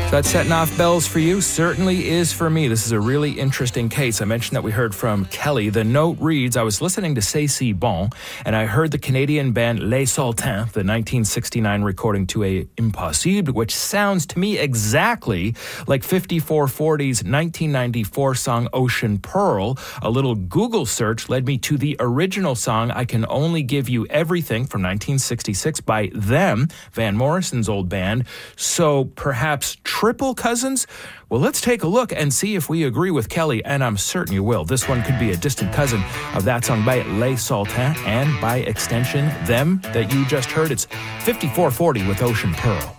That setting off bells for you certainly is for me. This is a really interesting case. I mentioned that we heard from Kelly. The note reads, I was listening to C'est Si Bon, and I heard the Canadian band Les Sultans, the 1969 recording to a Impossible, which sounds to me exactly like 5440's 1994 song Ocean Pearl. A little Google search led me to the original song I Can Only Give You Everything from 1966 by them, Van Morrison's old band. So perhaps triple cousins? Well, let's take a look and see if we agree with Kelly, and I'm certain you will. This one could be a distant cousin of that song by Les Sultans, and by extension, them that you just heard. It's 5440 with Ocean Pearl.